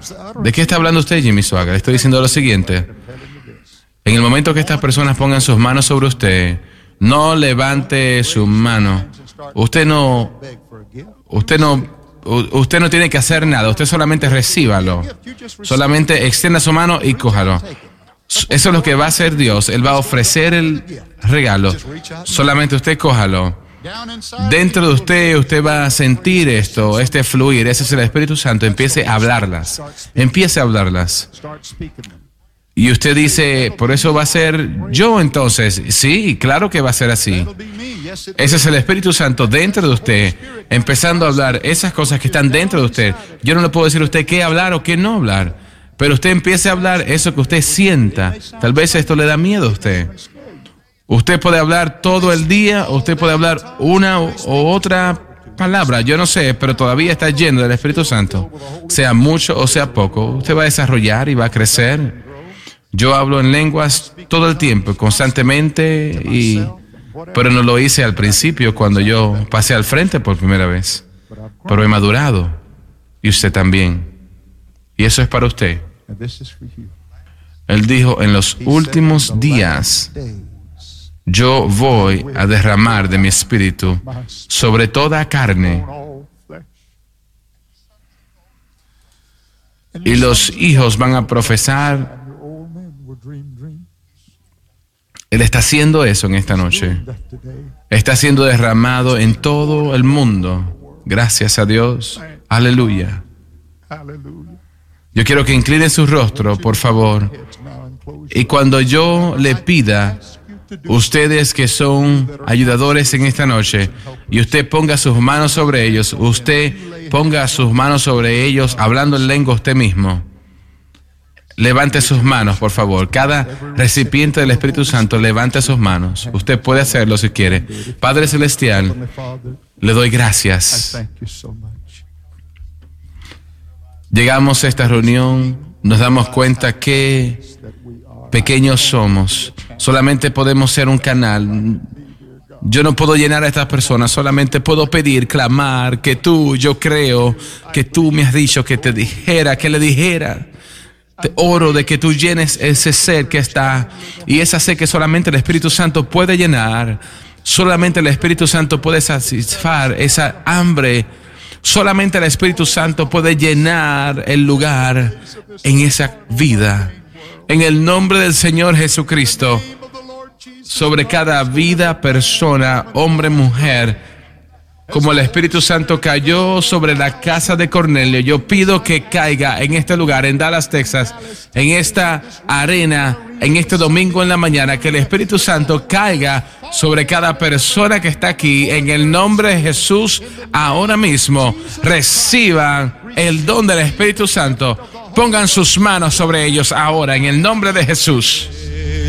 ¿De qué está hablando usted, Jimmy Swaggart? Estoy diciendo lo siguiente. En el momento que estas personas pongan sus manos sobre usted, no levante su mano. Usted no tiene que hacer nada. Usted solamente recíbalo. Solamente extienda su mano y cójalo. Eso es lo que va a hacer Dios. Él va a ofrecer el regalo. Solamente usted cójalo. Dentro de usted va a sentir esto, este fluir. Ese es el Espíritu Santo. Empiece a hablarlas. Empiece a hablarlas. Y usted dice, por eso va a ser yo entonces. Sí, claro que va a ser así. Ese es el Espíritu Santo dentro de usted, empezando a hablar esas cosas que están dentro de usted. Yo no le puedo decir a usted qué hablar o qué no hablar, pero usted empiece a hablar eso que usted sienta. Tal vez esto le da miedo a usted. Usted puede hablar todo el día, o usted puede hablar una u otra palabra, yo no sé, pero todavía está lleno del Espíritu Santo. Sea mucho o sea poco, usted va a desarrollar y va a crecer. Yo hablo en lenguas todo el tiempo, constantemente, pero no lo hice al principio cuando yo pasé al frente por primera vez. Pero he madurado, y usted también. Y eso es para usted. Él dijo, en los últimos días, yo voy a derramar de mi espíritu sobre toda carne. Y los hijos van a profesar. Él está haciendo eso en esta noche. Está siendo derramado en todo el mundo. Gracias a Dios. Aleluya. Yo quiero que incline su rostro, por favor. Y cuando yo le pida, ustedes que son ayudadores en esta noche, y usted ponga sus manos sobre ellos, usted ponga sus manos sobre ellos, hablando en lengua usted mismo. Levante sus manos, por favor. Cada recipiente del Espíritu Santo, levante sus manos. Usted puede hacerlo si quiere. Padre Celestial, le doy gracias. Llegamos a esta reunión, nos damos cuenta que pequeños somos. Solamente podemos ser un canal. Yo no puedo llenar a estas personas, solamente puedo pedir, clamar, que tú, yo creo, que tú me has dicho que te dijera, que le dijera. Te oro de que tú llenes ese ser que está, y esa sed que solamente el Espíritu Santo puede llenar. Solamente el Espíritu Santo puede satisfacer esa hambre. Solamente el Espíritu Santo puede llenar el lugar en esa vida. En el nombre del Señor Jesucristo, sobre cada vida, persona, hombre, mujer, como el Espíritu Santo cayó sobre la casa de Cornelio, yo pido que caiga en este lugar, en Dallas, Texas, en esta arena, en este domingo en la mañana, que el Espíritu Santo caiga sobre cada persona que está aquí, en el nombre de Jesús. Ahora mismo reciban el don del Espíritu Santo. Pongan sus manos sobre ellos ahora, en el nombre de Jesús.